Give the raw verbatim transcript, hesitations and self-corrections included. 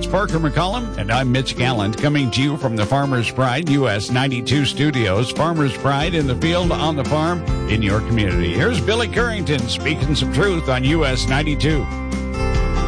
Parker McCollum, and I'm Mitch Gallant, coming to you from the Farmers Pride U S ninety-two studios. Farmers Pride in the field, on the farm, in your community. Here's Billy Currington speaking some truth on U S ninety-two.